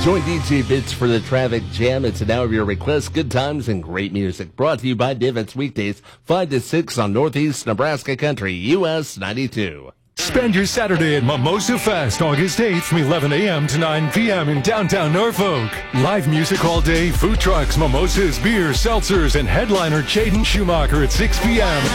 Join DJ Bits for the Traffic Jam. It's an hour of your requests, good times, and great music. Brought to you by Divots weekdays, 5 to 6 on Northeast Nebraska Country, US 92. Spend your Saturday at Mimosa Fest, August 8th from 11 a.m. to 9 p.m. in downtown Norfolk. Live music all day, food trucks, mimosas, beers, seltzers, and headliner Jaden Schumacher at 6 p.m.